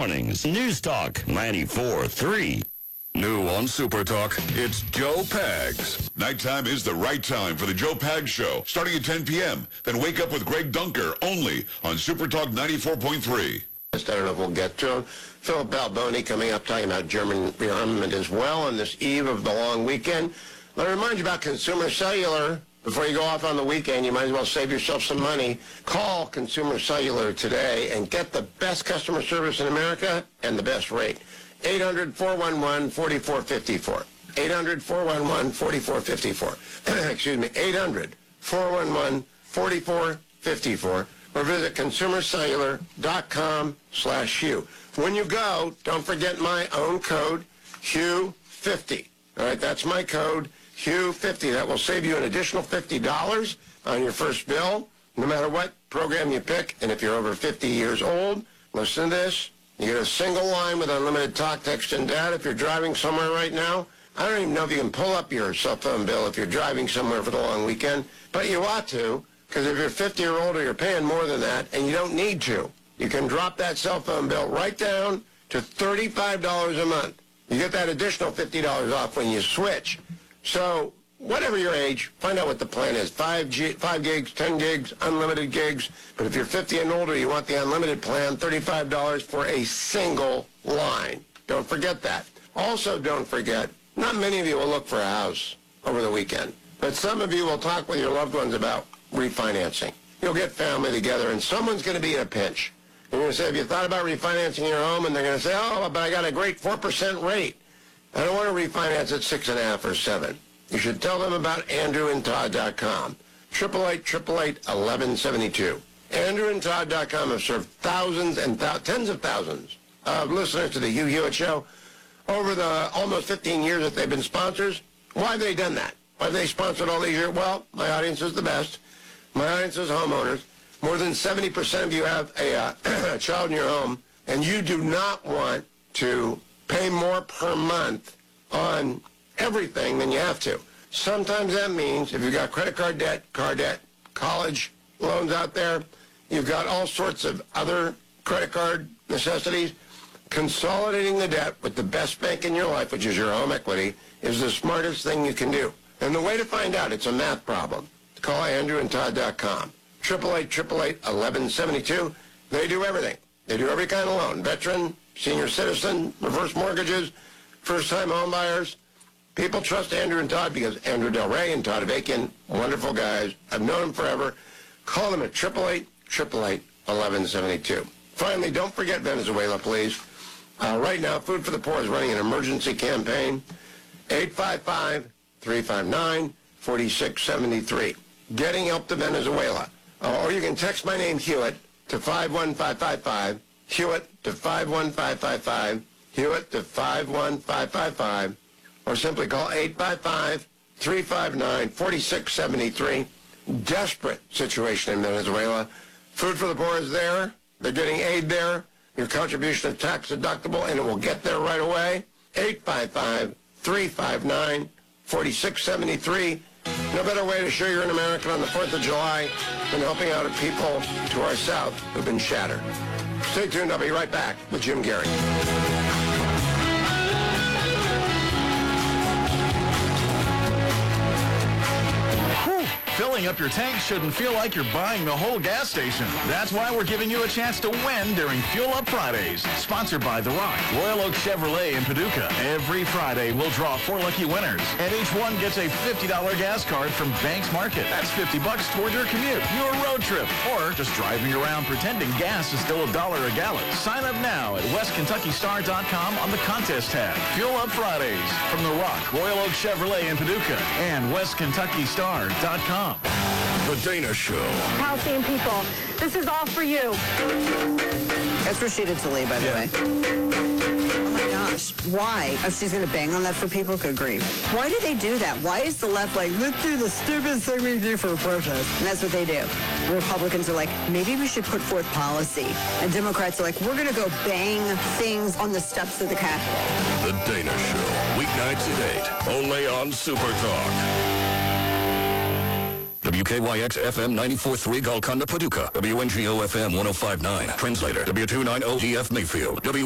mornings. News Talk 94.3. New on Super Talk, it's Joe Pags. Nighttime is the right time for the Joe Pags Show, starting at 10 p.m. Then wake up with Greg Dunker, only on Super Talk 94.3. I don't know if we'll get to him. Philip Balboni coming up talking about German rearmament as well on this eve of the long weekend. Let me remind you about Consumer Cellular. Before you go off on the weekend, you might as well save yourself some money. Call Consumer Cellular today and get the best customer service in America and the best rate. 800-411-4454. 800-411-4454. Excuse me, 800-411-4454. Or visit consumercellular.com/Hugh. When you go, don't forget my own code, Hugh50. All right, that's my code, Hugh50. That will save you an additional $50 on your first bill, no matter what program you pick. And if you're over 50 years old, listen to this. You get a single line with unlimited talk, text, and data if you're driving somewhere right now. I don't even know if you can pull up your cell phone bill if you're driving somewhere for the long weekend, but you ought to, because if you're 50 or older, you're paying more than that, and you don't need to. You can drop that cell phone bill right down to $35 a month. You get that additional $50 off when you switch. So whatever your age, find out what the plan is. 5 gigs, 10 gigs, unlimited gigs. But if you're 50 and older, you want the unlimited plan, $35 for a single line. Don't forget that. Also, don't forget, not many of you will look for a house over the weekend, but some of you will talk with your loved ones about refinancing. You'll get family together, and someone's going to be in a pinch. You're going to say, have you thought about refinancing your home? And they're going to say, oh, but I got a great 4% rate. I don't want to refinance at 6.5 or 7. You should tell them about AndrewandTodd.com. 888-888-1172. AndrewandTodd.com have served thousands and tens of thousands of listeners to the Hugh Hewitt Show over the almost 15 years that they've been sponsors. Why have they done that? Why have they sponsored all these years? Well, my audience is the best. My audience is homeowners. More than 70% of you have a child in your home, and you do not want to pay more per month on everything than you have to. Sometimes that means if you've got credit card debt, car debt, college loans out there, you've got all sorts of other credit card necessities, consolidating the debt with the best bank in your life, which is your home equity, is the smartest thing you can do. And the way to find out, it's a math problem. Call AndrewandTodd.com. 888-888-1172. They do everything. They do every kind of loan. Veteran, senior citizen, reverse mortgages, first-time home buyers. People trust Andrew and Todd because Andrew Del Rey and Todd Avakian, wonderful guys. I've known them forever. Call them at 888-888-1172. Finally, don't forget Venezuela, please. Right now, Food for the Poor is running an emergency campaign. 855-359-4673. Getting help to Venezuela. Or you can text my name, Hewitt, to 51555. Hewitt to 51555. Hewitt to 51555. Or simply call 855-359-4673. Desperate situation in Venezuela. Food for the Poor is there. They're getting aid there. Your contribution is tax deductible, and it will get there right away. 855-359-4673. No better way to show you're an American on the 4th of July than helping out people to our south who've been shattered. Stay tuned. I'll be right back with Jim Gary. Filling up your tank shouldn't feel like you're buying the whole gas station. That's why we're giving you a chance to win during Fuel Up Fridays. Sponsored by The Rock, Royal Oak Chevrolet in Paducah. Every Friday, we'll draw 4 lucky winners, and each one gets a $50 gas card from Banks Market. That's $50 toward your commute, your road trip, or just driving around pretending gas is still $1 a gallon. Sign up now at WestKentuckyStar.com on the contest tab. Fuel Up Fridays from The Rock, Royal Oak Chevrolet in Paducah, and WestKentuckyStar.com. The Dana Show. Halcyon people, this is all for you. That's Rashida Tlaib, by the way. Oh my gosh. Why? Oh, she's going to bang on that for people? Good grief. Why do they do that? Why is the left like, let's do the stupidest thing we do for a protest? And that's what they do. Republicans are like, maybe we should put forth policy. And Democrats are like, we're going to go bang things on the steps of the Capitol. The Dana Show. Weeknights at 8. Only on Super Talk. WKYX FM 94.3 Golconda, Paducah. WNGO FM 105.9. Translator W290GF Mayfield.